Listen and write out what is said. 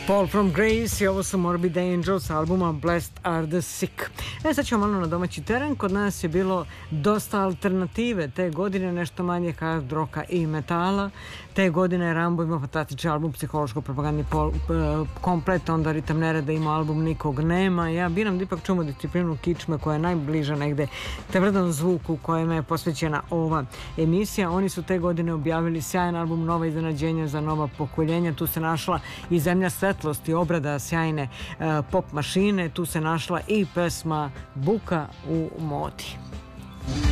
Paul from Grace i ovo su Morbid Angels albuma Blessed Are the Sick. Sad ćemo malo na domaći teren. Kod nas je bilo dosta alternative te godine, nešto manje hard roka i metala. Te godine Rambo ima fantastični album Psihološko-propagandni komplet, onda Ritam nereda ima album Nikog nema. Ja biram da ipak čujemo disciplinu kičme koja je najbliža negde tvrdanom zvuku kojima je posvećena ova emisija. Oni su te godine objavili sjajan album Nova iznenađenja za nova pokoljenja. Tu se našla i Zemlja svetlosti, obrada sjajne pop mašine. Tu se našla i pesma Buka u modi.